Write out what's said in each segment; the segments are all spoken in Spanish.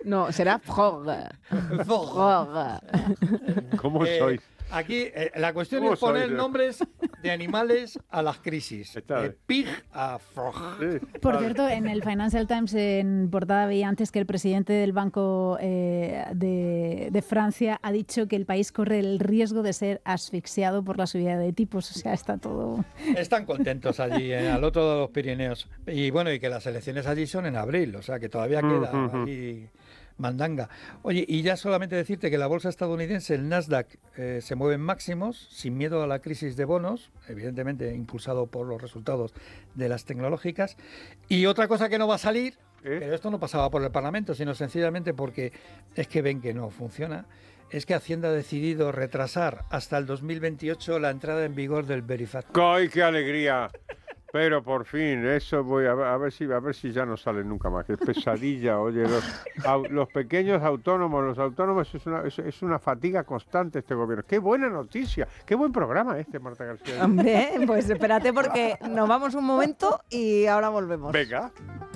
No, será Frog. Frog. ¿Cómo sois? Aquí la cuestión es poner nombres de animales a las crisis. De pig a frog. Sí. Por cierto, en el Financial Times en portada veía antes que el presidente del Banco de Francia ha dicho que el país corre el riesgo de ser asfixiado por la subida de tipos. O sea, está todo... Están contentos allí, al otro lado de los Pirineos. Y bueno, y que las elecciones allí son en abril, o sea que todavía queda allí mandanga. Oye, y ya solamente decirte que la bolsa estadounidense, el Nasdaq, se mueve en máximos, sin miedo a la crisis de bonos, evidentemente impulsado por los resultados de las tecnológicas. Y otra cosa que no va a salir, pero esto no pasaba por el Parlamento, sino sencillamente porque es que ven que no funciona, es que Hacienda ha decidido retrasar hasta el 2028 la entrada en vigor del Verifact. ¡Ay, qué alegría! Pero por fin, eso voy a ver si ya no sale nunca más. Qué pesadilla, oye, los pequeños autónomos, los autónomos es una fatiga constante este gobierno. Qué buena noticia, qué buen programa Marta García. Hombre, pues espérate porque nos vamos un momento y ahora volvemos. Venga.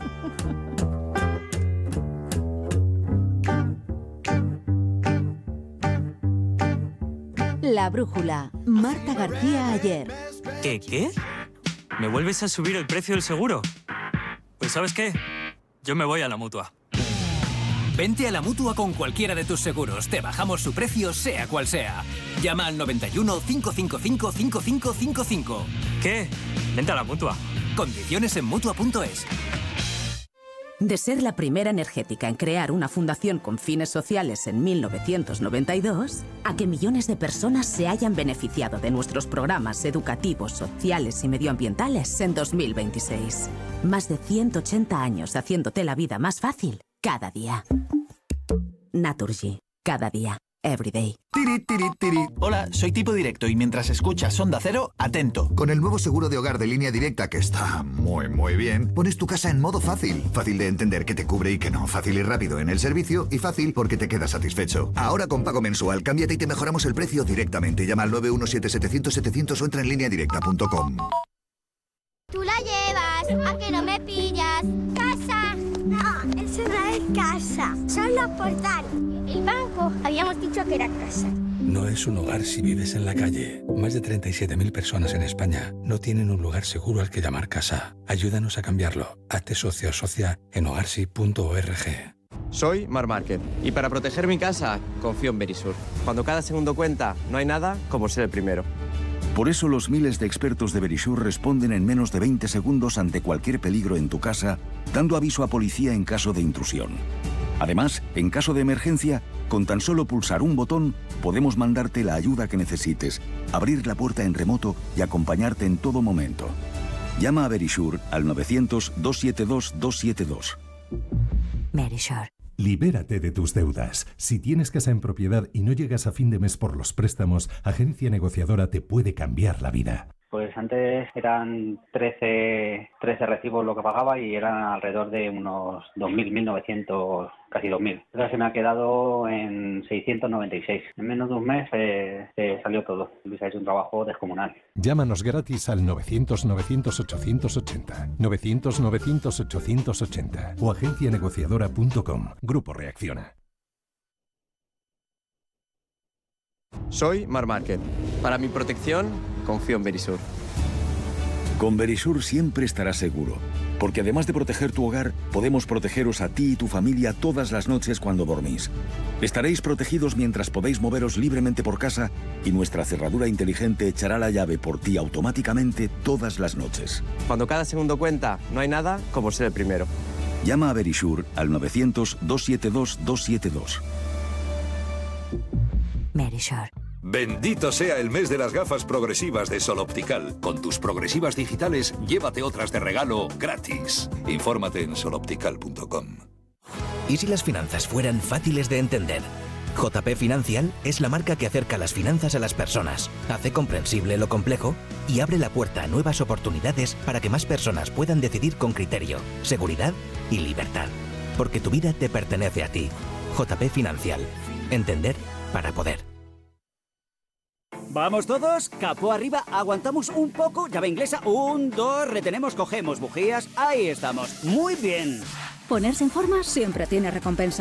La brújula, Marta García Ayer. ¿Qué? ¿Me vuelves a subir el precio del seguro? Pues ¿sabes qué? Yo me voy a la Mutua. Vente a la Mutua con cualquiera de tus seguros. Te bajamos su precio, sea cual sea. Llama al 91 555 5555. ¿Qué? Vente a la Mutua. Condiciones en Mutua.es. De ser la primera energética en crear una fundación con fines sociales en 1992, a que millones de personas se hayan beneficiado de nuestros programas educativos, sociales y medioambientales en 2026. Más de 180 años haciéndote la vida más fácil cada día. Naturgy. Cada día. Everyday. Hola, soy Tipo Directo y mientras escuchas Onda Cero, atento. Con el nuevo seguro de hogar de Línea Directa, que está muy bien, pones tu casa en modo fácil. Fácil de entender que te cubre y que no. Fácil y rápido en el servicio y fácil porque te quedas satisfecho. Ahora con pago mensual, cámbiate y te mejoramos el precio directamente. Llama al 917-700-700 o entra en lineadirecta.com. Tú la llevas, ¿a que no me pillas? ¡Casa! No, eso no es casa, son los portales. El banco, habíamos dicho que era casa. No es un hogar si vives en la calle. Más de 37.000 personas en España no tienen un lugar seguro al que llamar casa. Ayúdanos a cambiarlo. Hazte socio o socia en hogarsi.org. Soy Mar Márquez y para proteger mi casa confío en Verisur. Cuando cada segundo cuenta, no hay nada como ser el primero. Por eso los miles de expertos de Verisur responden en menos de 20 segundos ante cualquier peligro en tu casa, dando aviso a policía en caso de intrusión. Además, en caso de emergencia, con tan solo pulsar un botón, podemos mandarte la ayuda que necesites, abrir la puerta en remoto y acompañarte en todo momento. Llama a Verisur al 900-272-272. Verisur. Libérate de tus deudas. Si tienes casa en propiedad y no llegas a fin de mes por los préstamos, Agencia Negociadora te puede cambiar la vida. Pues antes eran 13 recibos lo que pagaba y eran alrededor de unos 2.000, 1.900, casi 2.000. Ahora se me ha quedado en 696. En menos de un mes salió todo. Luis ha hecho un trabajo descomunal. Llámanos gratis al 900-900-880, 900-900-880 o agencianegociadora.com. Grupo Reacciona. Soy Mar Márquez. Para mi protección, confío en Verisur. Con Verisur siempre estarás seguro, porque además de proteger tu hogar, podemos protegeros a ti y tu familia todas las noches cuando dormís. Estaréis protegidos mientras podéis moveros libremente por casa y nuestra cerradura inteligente echará la llave por ti automáticamente todas las noches. Cuando cada segundo cuenta, no hay nada como ser el primero. Llama a Verisur al 900-272-272. Verisur. Bendito sea el mes de las gafas progresivas de Sol Optical. Con tus progresivas digitales, llévate otras de regalo gratis. Infórmate en soloptical.com. ¿Y si las finanzas fueran fáciles de entender? JP Financial es la marca que acerca las finanzas a las personas, hace comprensible lo complejo y abre la puerta a nuevas oportunidades para que más personas puedan decidir con criterio, seguridad y libertad. Porque tu vida te pertenece a ti. JP Financial. Entender para poder. ¿Vamos todos? Capó arriba, aguantamos un poco, llave inglesa, 1, 2, retenemos, cogemos bujías, ahí estamos. Muy bien. Ponerse en forma siempre tiene recompensa.